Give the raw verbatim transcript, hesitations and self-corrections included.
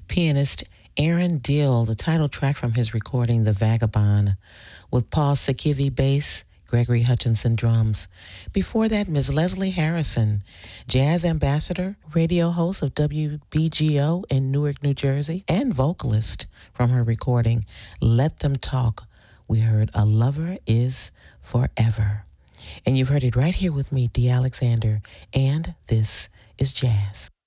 pianist Aaron Dill, the title track from his recording The Vagabond, with Paul Sakivi bass, Gregory Hutchinson drums. Before that, Miz Leslie Harrison, jazz ambassador, radio host of W B G O in Newark, New Jersey, and vocalist from her recording Let Them Talk. We heard A Lover Is Forever. And you've heard it right here with me, Dee Alexander, and this is Jazz.